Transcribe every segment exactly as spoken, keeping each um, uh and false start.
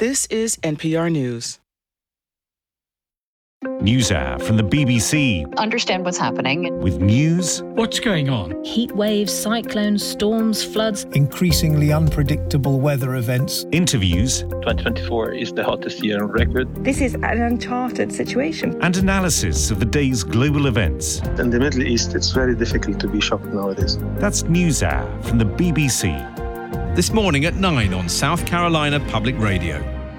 This is N P R News. NewsHour from the B B C. Understand what's happening. With news. What's going on? Heat waves, cyclones, storms, floods. Increasingly unpredictable weather events. Interviews. twenty twenty-four is the hottest year on record. This is an uncharted situation. And analysis of the day's global events. In the Middle East, it's very difficult to be shocked nowadays. That's NewsHour from the B B C. This morning at nine on South Carolina Public Radio.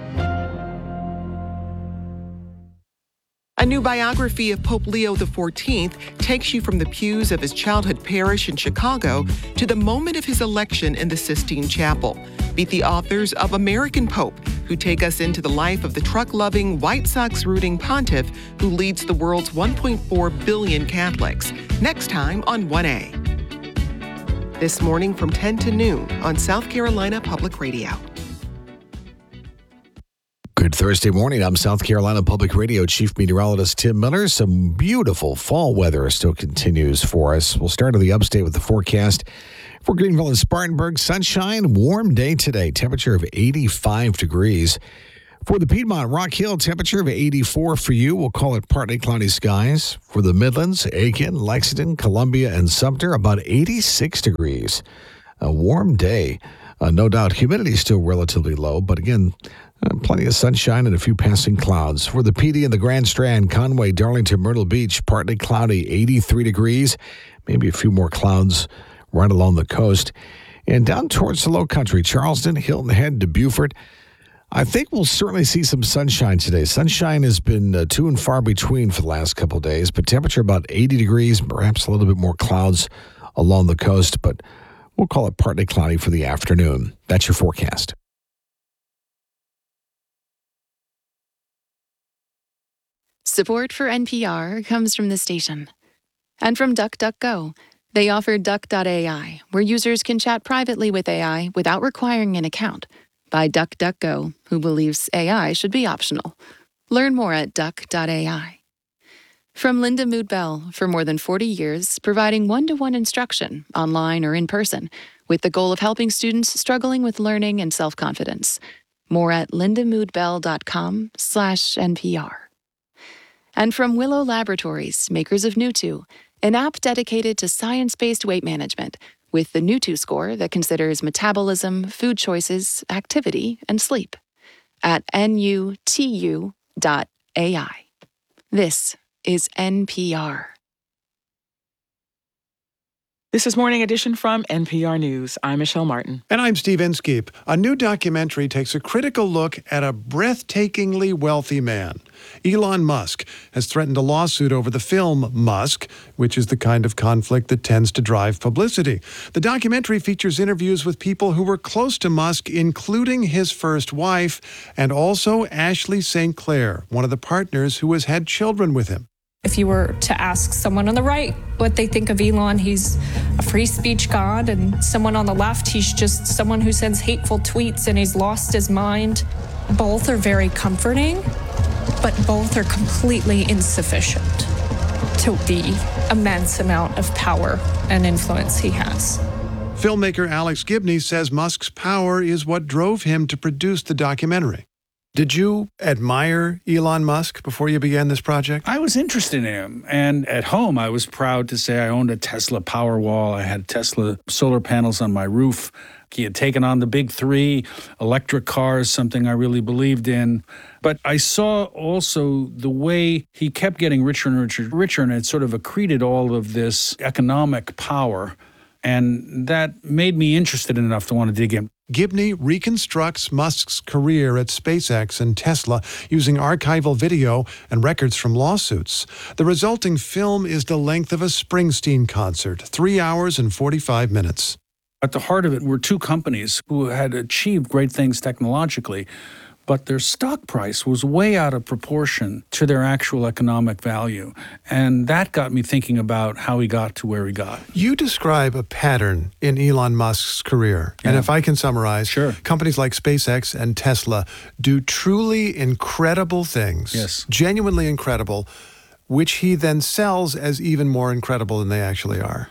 A new biography of Pope Leo the fourteenth takes you from the pews of his childhood parish in Chicago to the moment of his election in the Sistine Chapel. Meet the authors of American Pope, who take us into the life of the truck-loving, White Sox-rooting pontiff who leads the world's one point four billion Catholics. Next time on one A. This morning from ten to noon on South Carolina Public Radio. Good Thursday morning. I'm South Carolina Public Radio Chief Meteorologist Tim Miller. Some beautiful fall weather still continues for us. We'll start in the upstate with the forecast. For Greenville and Spartanburg, sunshine, warm day today, temperature of eighty-five degrees. For the Piedmont Rock Hill, temperature of eighty-four for you. We'll call it partly cloudy skies. For the Midlands, Aiken, Lexington, Columbia, and Sumter, about eighty-six degrees. A warm day. Uh, no doubt humidity is still relatively low, but again, uh, plenty of sunshine and a few passing clouds. For the P D and the Grand Strand, Conway, Darlington, Myrtle Beach, partly cloudy, eighty-three degrees. Maybe a few more clouds right along the coast. And down towards the low country, Charleston, Hilton Head to Beaufort. I think we'll certainly see some sunshine today. Sunshine has been uh, too and far between for the last couple of days, but temperature about eighty degrees, perhaps a little bit more clouds along the coast, but we'll call it partly cloudy for the afternoon. That's your forecast. Support for N P R comes from the station and from DuckDuckGo. They offer Duck dot A I, where users can chat privately with A I without requiring an account, by DuckDuckGo, who believes A I should be optional. Learn more at Duck dot A I. From Linda Mood Bell, for more than forty years, providing one-to-one instruction, online or in person, with the goal of helping students struggling with learning and self-confidence. More at lindamoodbell.com slash NPR. And from Willow Laboratories, makers of Nutu, an app dedicated to science-based weight management, with the Nutu score that considers metabolism, food choices, activity, and sleep. At N U T U dot A I. This is N P R. This is Morning Edition from N P R News. I'm Michelle Martin. And I'm Steve Inskeep. A new documentary takes a critical look at a breathtakingly wealthy man. Elon Musk has threatened a lawsuit over the film Musk, which is the kind of conflict that tends to drive publicity. The documentary features interviews with people who were close to Musk, including his first wife, and also Ashley Saint Clair, one of the partners who has had children with him. If you were to ask someone on the right what they think of Elon, he's a free speech god, and someone on the left, he's just someone who sends hateful tweets and he's lost his mind. Both are very comforting, but both are completely insufficient to the immense amount of power and influence he has. Filmmaker Alex Gibney says Musk's power is what drove him to produce the documentary. Did you admire Elon Musk before you began this project? I was interested in him. And at home, I was proud to say I owned a Tesla Powerwall. I had Tesla solar panels on my roof. He had taken on the big three, electric cars, something I really believed in. But I saw also the way he kept getting richer and richer, richer, and it sort of accreted all of this economic power. And that made me interested enough to want to dig in. Gibney reconstructs Musk's career at SpaceX and Tesla using archival video and records from lawsuits. The resulting film is the length of a Springsteen concert, three hours and forty-five minutes. At the heart of it were two companies who had achieved great things technologically, but their stock price was way out of proportion to their actual economic value. And that got me thinking about how he got to where he got. You describe a pattern in Elon Musk's career. Yeah. And if I can summarize, sure. Companies like SpaceX and Tesla do truly incredible things, yes. genuinely incredible, which he then sells as even more incredible than they actually are.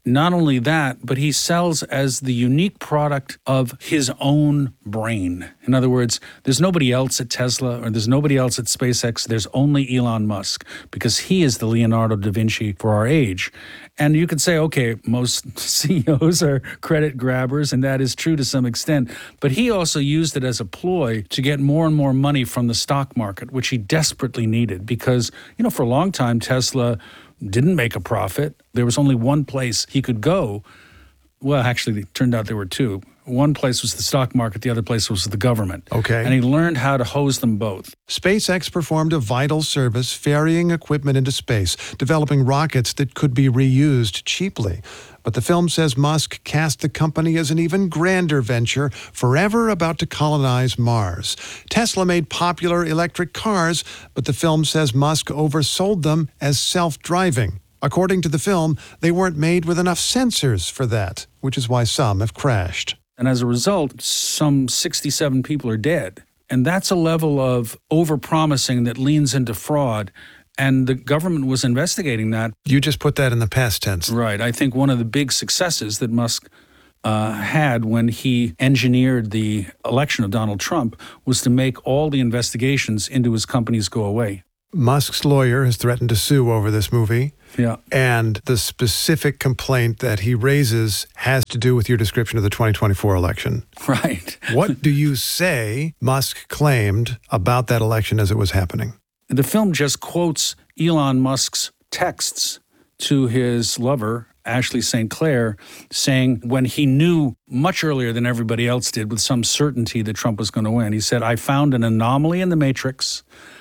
Not only that, but he sells as the unique product of his own brain. In other words, there's nobody else at Tesla or there's nobody else at SpaceX. There's only Elon Musk because he is the Leonardo da Vinci for our age. And you could say, okay, most C E Os are credit grabbers, and that is true to some extent. But he also used it as a ploy to get more and more money from the stock market, which he desperately needed because, you know, for a long time, Tesla didn't make a profit. There was only one place he could go. Well, actually, it turned out there were two. One place was the stock market. The other place was the government. Okay. And he learned how to hose them both. SpaceX performed a vital service ferrying equipment into space, developing rockets that could be reused cheaply. But the film says Musk cast the company as an even grander venture, forever about to colonize Mars. Tesla made popular electric cars, but the film says Musk oversold them as self-driving. According to the film, they weren't made with enough sensors for that, which is why some have crashed. And as a result, some sixty-seven people are dead. And that's a level of overpromising that leans into fraud. And the government was investigating that. You just put that in the past tense. Right. I think one of the big successes that Musk uh, had when he engineered the election of Donald Trump was to make all the investigations into his companies go away. Musk's lawyer has threatened to sue over this movie. Yeah. And the specific complaint that he raises has to do with your description of the twenty twenty-four election. Right. What do you say Musk claimed about that election as it was happening? The film just quotes Elon Musk's texts to his lover, Ashley Saint Clair, saying when he knew much earlier than everybody else did with some certainty that Trump was going to win, he said, I found an anomaly in the matrix.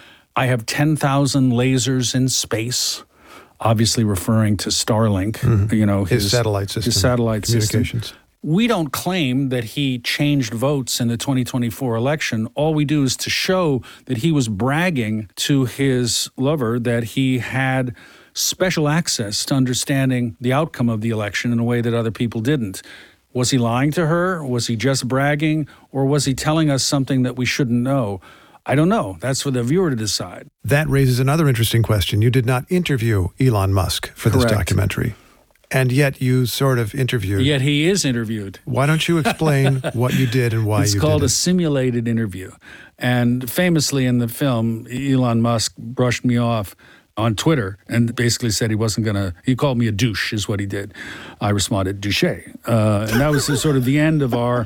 I have ten thousand lasers in space, obviously referring to Starlink, mm-hmm. you know, his, his satellite system, his satellite communications. System. We don't claim that he changed votes in the twenty twenty-four election. All we do is to show that he was bragging to his lover that he had special access to understanding the outcome of the election in a way that other people didn't. Was he lying to her? Was he just bragging? Or was he telling us something that we shouldn't know? I don't know. That's for the viewer to decide. That raises another interesting question. You did not interview Elon Musk for this Correct. documentary. And yet you sort of interviewed. Yet he is interviewed. Why don't you explain what you did and why it's you did it? It's called a simulated interview. And famously in the film, Elon Musk brushed me off on Twitter and basically said he wasn't going to, he called me a douche is what he did. I responded, douche. Uh, and that was the, sort of the end of our...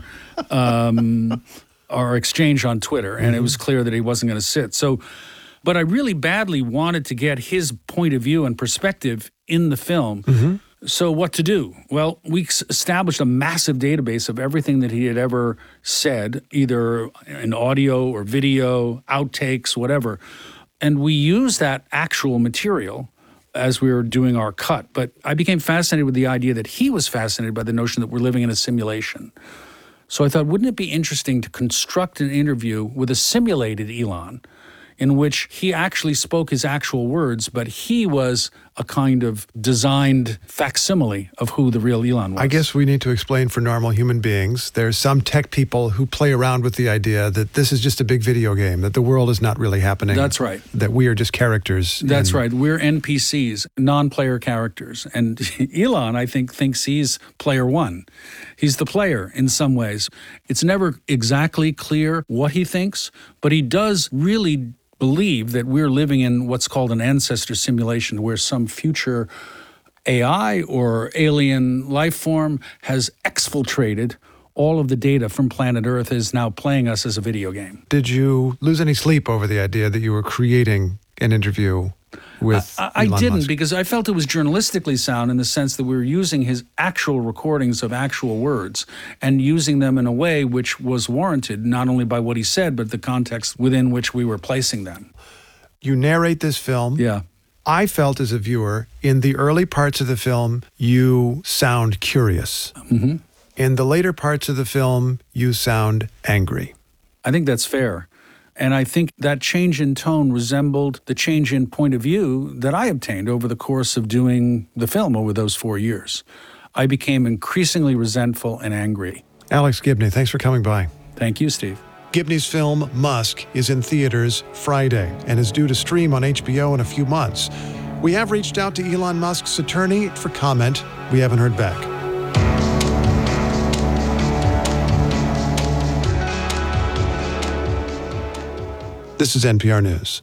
Um, our exchange on Twitter, and mm-hmm. it was clear that he wasn't going to sit. So, but I really badly wanted to get his point of view and perspective in the film. Mm-hmm. So what to do? Well, we established a massive database of everything that he had ever said, either in audio or video, outtakes, whatever. And we used that actual material as we were doing our cut. But I became fascinated with the idea that he was fascinated by the notion that we're living in a simulation. So I thought, wouldn't it be interesting to construct an interview with a simulated Elon in which he actually spoke his actual words, but he was a kind of designed facsimile of who the real Elon was. I guess we need to explain for normal human beings. There's some tech people who play around with the idea that this is just a big video game, that the world is not really happening. That's right. That we are just characters. That's in... right. We're N P Cs, non-player characters. And Elon, I think, thinks he's player one. He's the player in some ways. It's never exactly clear what he thinks, but he does really believe that we're living in what's called an ancestor simulation, where some future A I or alien life form has exfiltrated all of the data from planet Earth, is now playing us as a video game. Did you lose any sleep over the idea that you were creating an interview with I, I Elon didn't Musk? Because I felt it was journalistically sound in the sense that we were using his actual recordings of actual words and using them in a way which was warranted, not only by what he said, but the context within which we were placing them. You narrate this film. Yeah. I felt as a viewer, in the early parts of the film, you sound curious. Mm-hmm. In the later parts of the film, you sound angry. I think that's fair. And I think that change in tone resembled the change in point of view that I obtained over the course of doing the film over those four years. I became increasingly resentful and angry. Alex Gibney, thanks for coming by. Thank you, Steve. Gibney's film, Musk, is in theaters Friday and is due to stream on H B O in a few months. We have reached out to Elon Musk's attorney for comment. We haven't heard back. This is N P R News.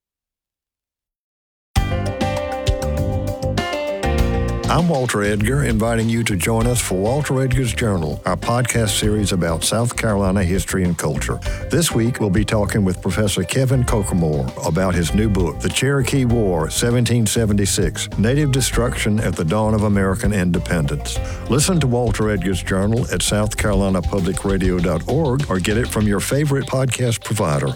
I'm Walter Edgar, inviting you to join us for Walter Edgar's Journal, our podcast series about South Carolina history and culture. This week, we'll be talking with Professor Kevin Kochemore about his new book, The Cherokee War, seventeen seventy-six, Native Destruction at the Dawn of American Independence. Listen to Walter Edgar's Journal at south carolina public radio dot org or get it from your favorite podcast provider.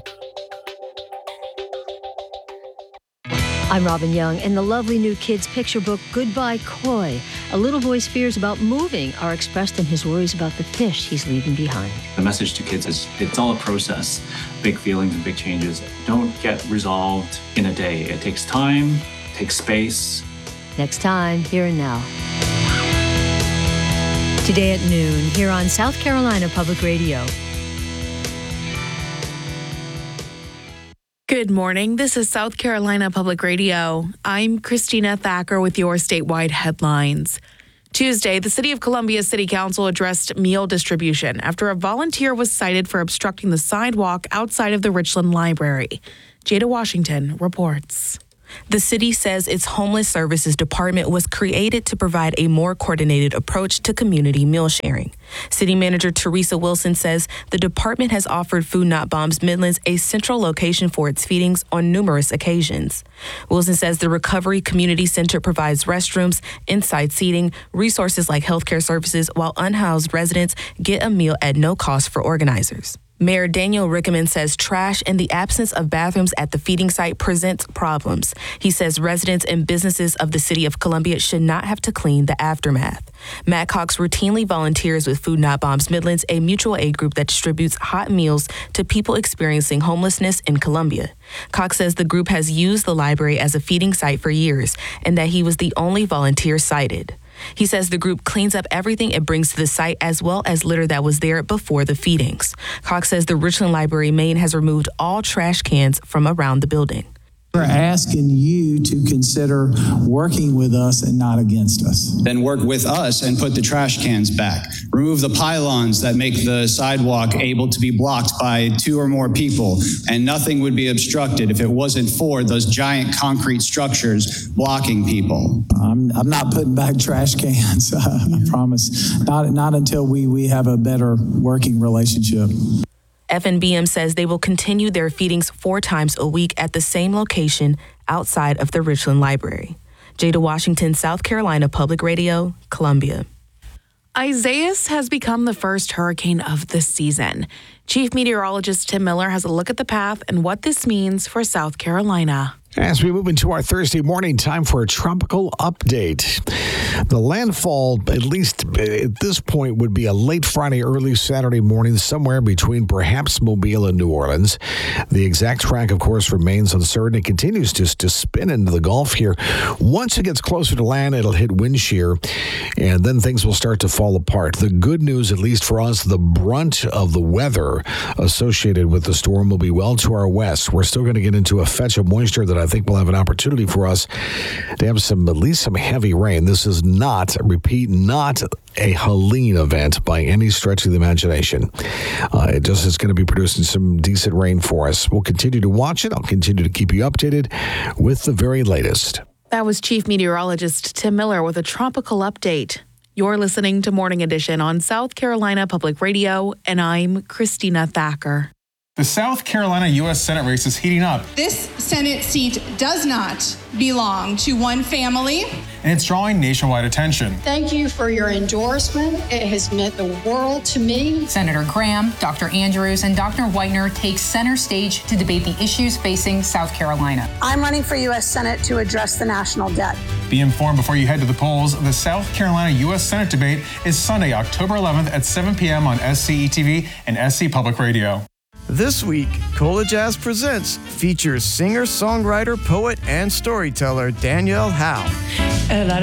I'm Robin Young, and the lovely new kids' picture book, Goodbye Koi. A little boy's fears about moving are expressed in his worries about the fish he's leaving behind. The message to kids is it's all a process. Big feelings and big changes don't get resolved in a day. It takes time, it takes space. Next time, Here and Now. Today at noon, here on South Carolina Public Radio. Good morning. This is South Carolina Public Radio. I'm Christina Thacker with your statewide headlines. Tuesday, the City of Columbia City Council addressed meal distribution after a volunteer was cited for obstructing the sidewalk outside of the Richland Library. Jada Washington reports. The city says its Homeless Services Department was created to provide a more coordinated approach to community meal sharing. City Manager Teresa Wilson says the department has offered Food Not Bombs Midlands a central location for its feedings on numerous occasions. Wilson says the Recovery Community Center provides restrooms, inside seating, resources like healthcare services, while unhoused residents get a meal at no cost for organizers. Mayor Daniel Rickaman says trash and the absence of bathrooms at the feeding site presents problems. He says residents and businesses of the city of Columbia should not have to clean the aftermath. Matt Cox routinely volunteers with Food Not Bombs Midlands, a mutual aid group that distributes hot meals to people experiencing homelessness in Columbia. Cox says the group has used the library as a feeding site for years and that he was the only volunteer cited. He says the group cleans up everything it brings to the site as well as litter that was there before the feedings. Cox says the Richland Library Main has removed all trash cans from around the building. We're asking you to consider working with us and not against us. Then work with us and put the trash cans back. Remove the pylons that make the sidewalk able to be blocked by two or more people, and nothing would be obstructed if it wasn't for those giant concrete structures blocking people. I'm, I'm not putting back trash cans, I promise. Not, not until we, we have a better working relationship. F N B M says they will continue their feedings four times a week at the same location outside of the Richland Library. Jada Washington, South Carolina Public Radio, Columbia. Isaias has become the first hurricane of the season. Chief Meteorologist Tim Miller has a look at the path and what this means for South Carolina. As we move into our Thursday morning, time for a tropical update. The landfall, at least at this point, would be a late Friday, early Saturday morning, somewhere between perhaps Mobile and New Orleans. The exact track, of course, remains uncertain. It continues to, to spin into the Gulf here. Once it gets closer to land, it'll hit wind shear, and then things will start to fall apart. The good news, at least for us, the brunt of the weather associated with the storm will be well to our west. We're still going to get into a fetch of moisture that I think will have an opportunity for us to have some, at least some heavy rain. This is not, repeat, not a Helene event by any stretch of the imagination. Uh, it just is going to be producing some decent rain for us. We'll continue to watch it. I'll continue to keep you updated with the very latest. That was Chief Meteorologist Tim Miller with a tropical update. You're listening to Morning Edition on South Carolina Public Radio, and I'm Christina Thacker. The South Carolina U S Senate race is heating up. This Senate seat does not belong to one family. And it's drawing nationwide attention. Thank you for your endorsement. It has meant the world to me. Senator Graham, Doctor Andrews, and Doctor Whitener take center stage to debate the issues facing South Carolina. I'm running for U S Senate to address the national debt. Be informed before you head to the polls. The South Carolina U S Senate debate is Sunday, October eleventh at seven p.m. on S C E T V and S C Public Radio. This week, Cola Jazz Presents features singer, songwriter, poet, and storyteller Danielle Howe. And I